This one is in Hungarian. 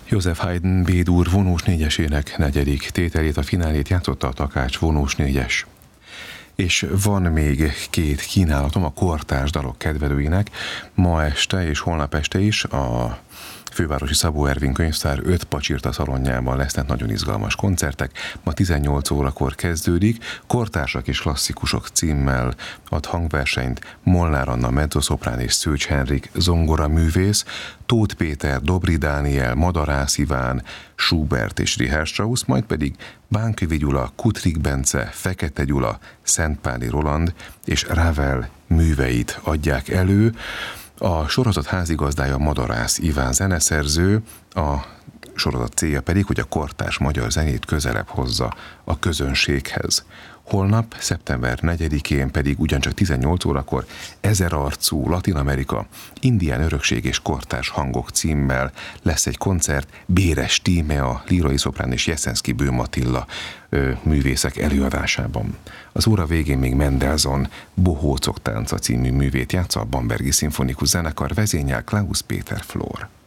Joseph Haydn B-dur vonós négyesének negyedik tételét, a finálét játszotta a Takács vonós négyes. És van még két kínálatom a kortárs dalok kedvelőinek. Ma este és holnap este is a Fővárosi Szabó Ervin könyvtár 5 pacsirta szalonjában lesznek nagyon izgalmas koncertek. Ma 18 órakor kezdődik, Kortársak és klasszikusok címmel ad hangversenyt Molnár Anna mezzoszoprán és Szőcs Henrik zongora művész, Tóth Péter, Dobri Dániel, Madarász Iván, Schubert és Richard Strauss, majd pedig Bánkövi Gyula, Kutrik Bence, Fekete Gyula, Szentpáli Roland és Ravel műveit adják elő. A sorozat házigazdája Madarász Iván zeneszerző, a sorozat célja pedig, hogy a kortárs magyar zenét közelebb hozza a közönséghez. Holnap, szeptember 4-én pedig ugyancsak 18 órakor Ezerarcú Latin-Amerika, indián örökség és kortárs hangok címmel lesz egy koncert Béres Tímea, lírai szoprán és Jeszenszky Bőm Attila művészek előadásában. Az óra végén még Mendelssohn Bohócok tánca című művét játsza a Bambergi Szimfonikus Zenekar, vezényel Klaus Péter Flór.